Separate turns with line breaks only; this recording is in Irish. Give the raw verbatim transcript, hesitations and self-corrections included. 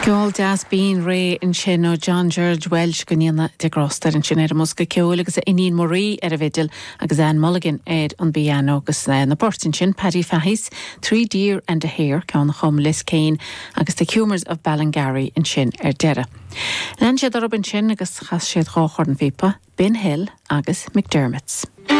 Ceol deas bín ré in sin ó John George Welsh goníana de grostar in sin ar musca ceol agus inín morí ar a vidil agus Anne Mulligan éid an biano agus na portin sin Paddy Fahis, Three Deer and a Hare ceann chum Liz Kane agus the Humours of Ballingarry in sin ar dera. Len siad ar sin agus chas siad ráchor an fipa, Ben Hill agus McDermott's.